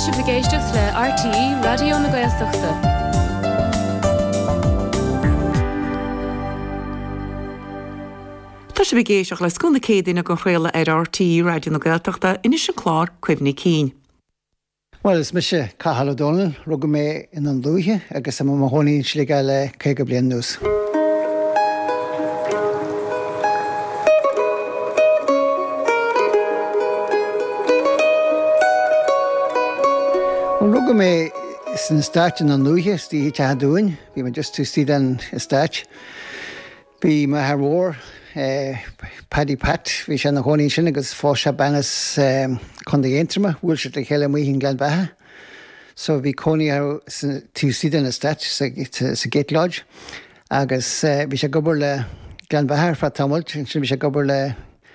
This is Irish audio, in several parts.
sé bhgéisteach le RTE Radio na Gaeltachta. Tá sé bhgéisteach le scúna cédaine go chréile ar RTE Radio na Gaeltachta inis an chlár cuimhní cín. Well, is mis Cathal O'Donnell, rugga mé in an lúthe agus am hónaí sliga le céige bliain nús. Rugga mé is an stáit in an lúthe stí te dúin, bhí me just tú stíad an stáit. Bhí me thar Paddy Pat, bhí sé na hónaí sin agus fáise benas chun de éintrama, bhfuil se le chéile muoín Glenbeatha. So bhí coní tú stíad an stáit sa Gate Lodge, agus bhí sé gobar le Glenbeatha fra tamailt, sin bhí sé gobar le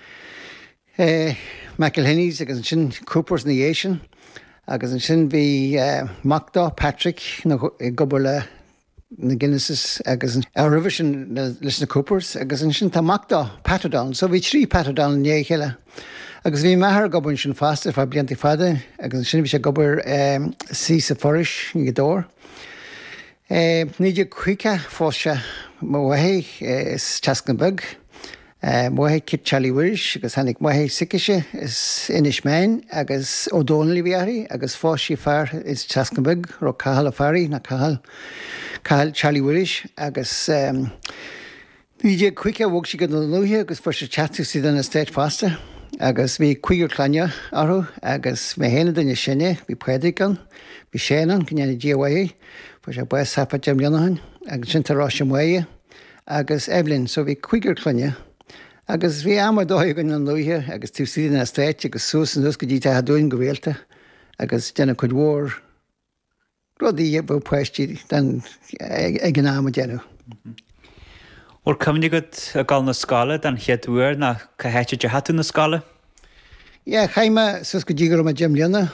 Michael Hennies agus an sin Coopers Nation. Agus an sin bhí Macdá Patrick gobar le na Guinnesses agus an Rivision leis na Coopers agus an sin tá Macdá Patterdown. So bhí trí Patterdown in chéile. Agus bhí methar gobar sin fasta fá blianta fada agus an sin bhí sé gobar sí sa foris ní godóir. Níidir chuice fáise mhaithé is Tascanbug. Mhaithé Kit Charlie Wirish agus hanig mhaithé Sikiise is Inishmain agus O'Donnell bhíarí agus fáisí fear is Tascanbug ro Cathal a Fari na Cathal Charlie Wirish agus níidir chuice bhg si go na lúthe agus fu sé chatú si den na stéit fasta agus bhí cuigur clanne arú agus mé héna duine sinne bhí Pedican, bhí Sénan gnéanana díomhaí fu sé bu sapa Jimleanahan agus sin tarrá sem mhaige agus Evelyn, so bhí cuigur clanne. Agus bhí amar dóigh an an lúthe agus tú siad na stéit agus sús an ús go dtí te dúin go bhfuilta agus déanana chud mhór rudaí bh poisttí den ag an am déanú. Or cumnig go a gáil na scala den cheadúir na cahéite de hatú na scala? Ja, chaime sus go ddígur a Jim Leanna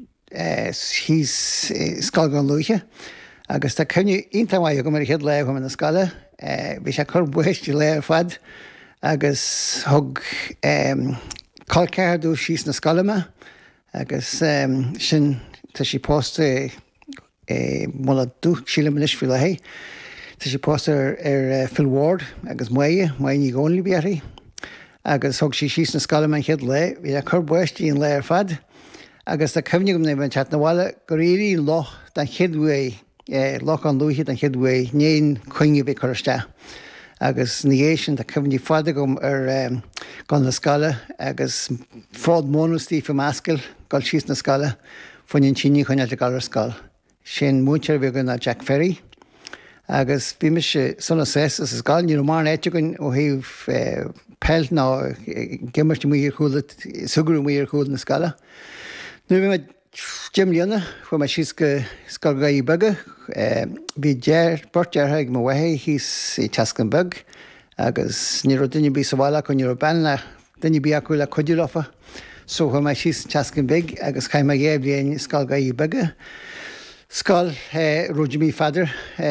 hís scala an lúthe agus tá cumne intamhaid go mar chead le chum na scala bhí sé chur buistí le ar fad agus thug colceardú síos na scalama agus sin tá sí pósta mula dú síle manis fi lehé. Tá sí pósta ar Phil Ward agus muige ní gcónlaí bíarí agus thug sí síos na scalama chead le, bhí a chur buistí an le ar fad agus tá cumne gom na chat na bhile go réirí loch den cheadhfu loch an lúthe den cheadhfu néon chuinge bhí chuiste. Agus níé sin a cumhní fada gom ar gan na scala agus fád mónustí fa máscail gáil síos na scala fanin tíní chuine le gáil ar scáil. Sin mútear bhí gon na Jack Ferry agus bhí me se sonna sés is gáil ní mar éite gon ó híh pell ná gimmart muíar chuúla sugrú muíar chuúla na scala. Nu bhí me Jim Leanna chu me síos go scargaí bugge bhí borteartha ag mo bhaithé hís i Tascanbug agus ní duine bí sa bhla chun ní benna duine bí acu le chuidirlafa so chu me síos Tascanbug agus chaim me ghé blion scargaí bugge. Scal Jimmy Fadder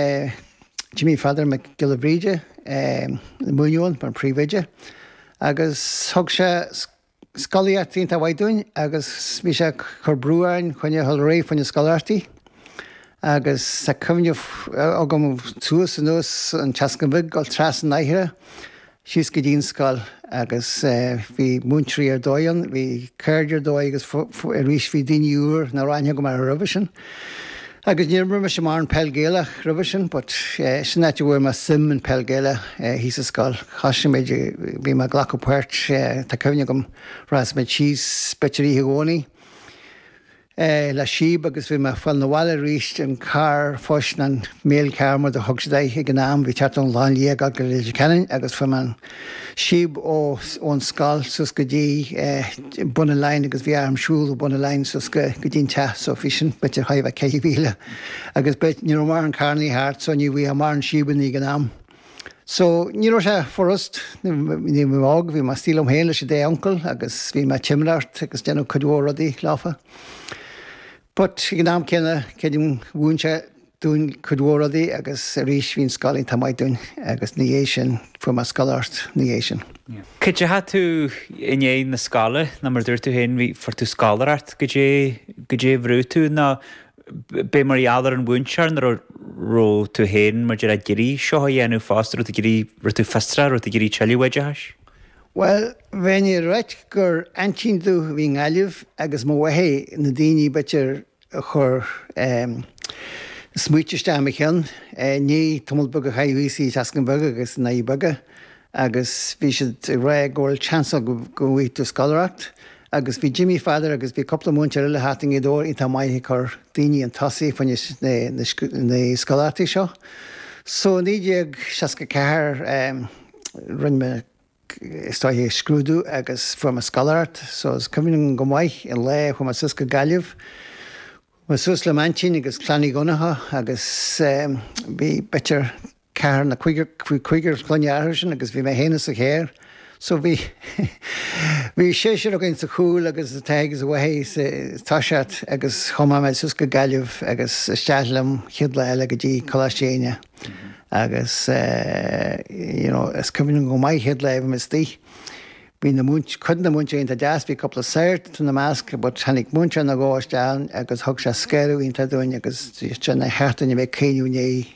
me Gilabríide múniúin par príomhéide agus thug sé Scalaíartaí tá bhaidúin agus bhí sé chur brúáin chuine thul réh faoine scalairtaí agus sa cumne agam túas an nús an Tascanbug gáil tras an naithre síos go dtíon scal agus bhí múntrí ar dóan, bhí céirdir dó agus rís bhí daoine úr na ráine go mar Rivision. Agus níor me sem mar an pellgéile Rivision, but sin net bhfuir me sim an pellgéile hí a scal. Chaisi méidir bhí me ghlacha puirt tá cumne gom ras me tíos speitirí higónaí. Le síb agus bhí me fáil na bhile ríist an car fáis an mél carmar de thug sé ag an am bhí teart an lán lí go léidir ceann agus fu man síb ón scal sus go dtí buna lein agus bhí am siúil buna lein sus go dtíon te so fi sin beitir haimh cé bhíle agus beit ní mar an carnaí háart so ní bhí mar an síban í an am. So ní sé forrast ní mág bhí mar stílam héile sé dé ancail agus bhí me timráart agus déanú chudúradí láfa. But gan am cenne céidim bhúnse dún chudhóradí agus ríis hín scalaí tá maid dún agus níhé sin fu a scalart níhé sin. Cid ha tú iné na scala na mar dúir tú hen hí for tú scalarart go dé bhrú tú na be mar ealar an búnsear na ró tú hen mar de a gurí seo dhéanú fástar tú gurí ru tú festra ru tú gurí teiliúide has? Well, when you right gur antin tú hí ngáileh agus má wahé na daoine bitir chur smuoiteiste am chean, ní tumul bug a chaihíí tascan bug agus na bugge, agus bhí siad ré ggóil chancel go bhí tú scalaracht, agus bhí Jimmy Fadder agus bhí coppla múnte le hating I dóir ítá maithe chur daoine an tasaí fan na scalartaí seo. So níideag seaca ceathir rinne stáithe scrúdú agus form a scalart, so is cuming go maiith in le chum a susca galibh. Mas sus le mantin agus clannaí gonatha agus bhí bitir ceathar na cuiigear chluine sin agus bhí mé héana a chéir. So bhí séisiir a gin sa chúil agus a tegus a bhhééis táseat agus chumá me susca galibh agus steatlam chiad le eile go dtí choláistéine. Agus is cuming go maiith head le is tí. Bhí na chud na múnte a deas bhí coppla seirt tú na measc, bud chanig múnte na gáisteán agus thug se sceirú ínta dúin agus na hetain bheith céinú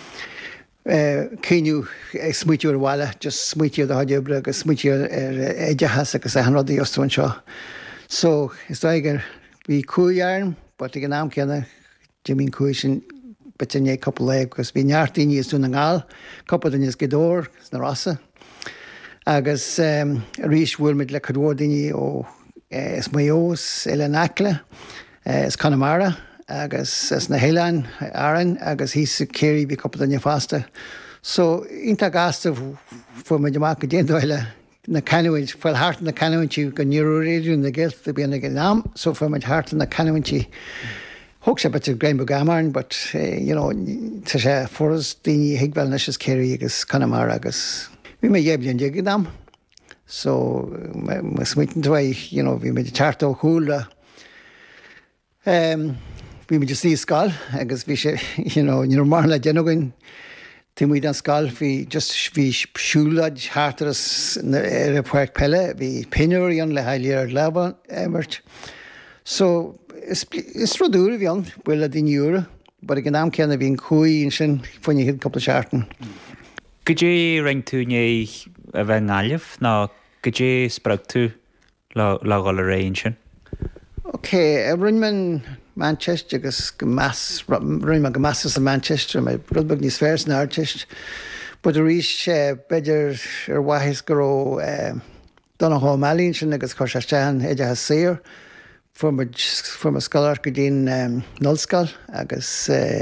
céinú smuitiú bhile, just smuitiú a haidebre agus smuitiú éidehas agus an rodí osúin seo. So is gur bhí cúiarm, but I gnám ceanna Jimmy cúi sin bitinné coppla le, agus bhí neartdaoine is dún na ngáil, coppla daine is godóir na rasa. Agus ríis bhfuilmid le chudhór daoine ó is Mayos, eile Nacla, is Connemara, agus is na Héileán Aran, agus hí sa céirí bhí coppla daine fásta. So ínta gasta fuaid amach go déanúile na canúint, fuil háart na canúintí go níú réidirú na gilth a bíanana go nám, so fuaid háart na canúintí Hoog sé betir Graham Gamarn, but tá sé foras daoine hiagbeil na is céirí agus Connemara agus bhí mé dhéblion déag dám. So smuoiten tú bhí mé teartó chúla bhí mé just ní scáil agus bhí sé ní mar le déanagain timúid an scáil bhí siúlaid háartas ar a puirt pelle, bhí pinúirí an le hailíar leba emmert. So is rodúra bhí an bhfuil a daoine bud an nám ceanna bhíon cúí sin faoine hiad coppla seaartan. Go dé ring tú né a bheith ngáileh ná go dé sprag tú le gáil a réon sin? Ok, rinneman Manchester agus rinneman go massas a Manchester, me rudbeg níos fearr na artist, bud a rís beidir ar waithis go ró donna há melín sin agus chuir se stean éide has séir, form a scalar go dtíon nulscal agus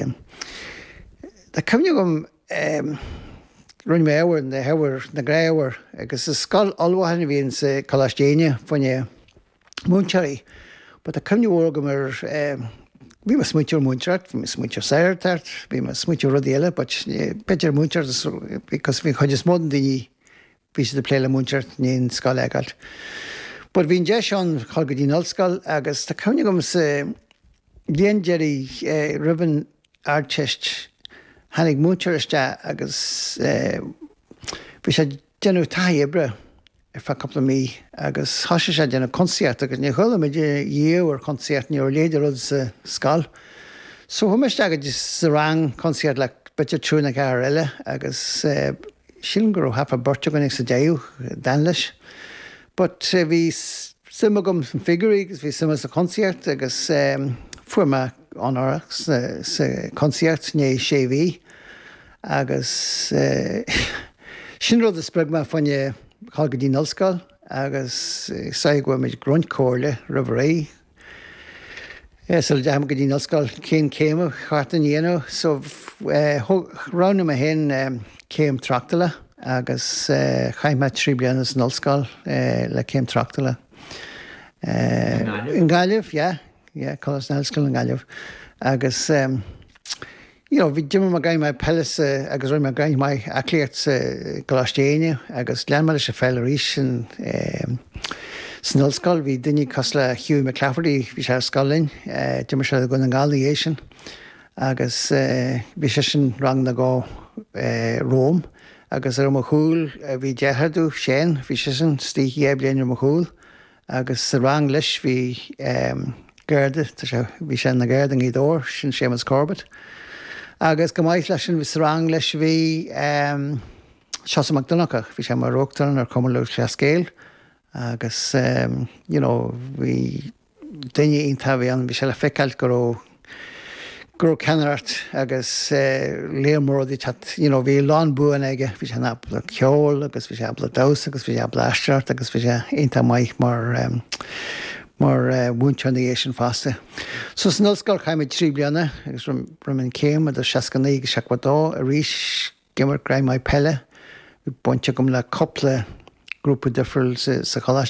cumne gom runn mé éhar na heabhar na gréabhar agus is scal alhaine bhíonn sa choláistéine faoine múnteirí, but a cumne bhór go mar bhí me smuitiúr múnteart, bhí me smuitiúr saoirteart, bhí me smuitiúr rud eile, but peidir múnteart because bhí chuid is mód daoine bhí sé de pléile múnteart níon scal eagailt. But bhín de seán chá go dtí nulscal agus tá cumne gom sa blion deirí riban artist hanig múteiriste agus bhí sé déanú taíbre ar fa coppla mí agus thoise sé déanú concert agus ní chuile me dhéhar concert ní léidir rud sa scáil. So thumeiste agad sa rang concert le bitir trúna gar eile agus sin gur hafa borte gonig sa déú dan leis. But bhí sima gom san figurí agus bhí sima sa concert agus fuairma an áireach sa concert né sé bhí agus sin rud a spragma faoine chá go dtí nulscal agus sa go méid grunt cóirle roimh ré. Sul deam go dtí nulscal cén céime charta dhéanú, so ranna a hen céim trachtaile agus chaimime trí blianas nulscal le céim trachtaile. In Gaillimh, colas nulscal in Gaillimh. Agus bhí Jimmy mar gaim pelas agus roiim mar gaim mai acliacht goláistéine agus leanmala se fel ríis sin snulscal bhí duine cos le Hugh McClafferty bhí sé scalin, Jimmy se gon an gálaí sin agus bhí sé sin rang na gá Róm, agus ar mo chúil bhí deadú sé, bhí sé sin stíí éblion ar mo chúil, agus sa rang leis bhí Gerde, bhí sé na Gerde í dór sin Seamus Corbett. Agus go maiid leis sin bhí sa rang leis bhí Seosamh Mac Donachach, bhí sé mar Roachtaran ar Cumar le scéil, agus bhí daine ionta bhí an bhí sé le feiceáil gur cenart agus léamórdí bhí lán buan aige, bhí sé napla ceol, agus bhí sé abla dos, agus bhí sé abla eisteart, agus bhí sé ionta maiid mar búnteanna sin fásta. So san nulscoil chaimid 3 bliana, agus rumin céim a do 69 seachdá a rís gimar graim mai pelle, bhí buinte gom le coppla grúpa difriúil sa choláiste